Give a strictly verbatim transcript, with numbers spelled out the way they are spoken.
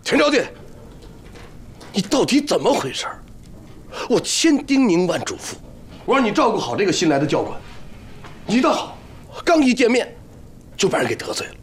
田招弟，你到底怎么回事？我千叮咛万嘱咐，我让你照顾好这个新来的教官。你倒好，刚一见面就把人给得罪了。